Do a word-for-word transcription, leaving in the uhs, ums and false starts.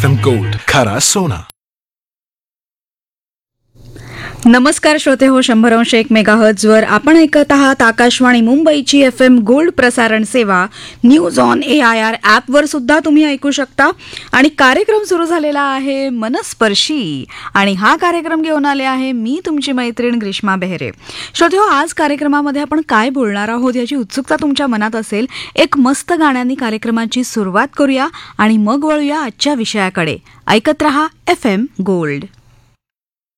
F M gold, खरा सोना. नमस्कार श्रोते हो, शंभर अंश एक मेगाहर्ट्झवर आपण ऐकत आहात आकाशवाणी मुंबईची एफ एम गोल्ड प्रसारण सेवा. News on A I R ॲपवर सुद्धा तुम्ही ऐकू शकता. आणि कार्यक्रम सुरू झालेला आहे मनस्पर्शी, आणि हा कार्यक्रम घेऊन आले आहे मी तुमची मैत्रीण ग्रीष्मा बेहरे. श्रोते हो, आज कार्यक्रमामध्ये आपण काय बोलणार आहोत याची उत्सुकता तुमच्या मनात असेल. एक मस्त गाण्यांनी कार्यक्रमाची सुरुवात करूया आणि मग वळूया आजच्या विषयाकडे. ऐकत रहा एफ एम गोल्ड.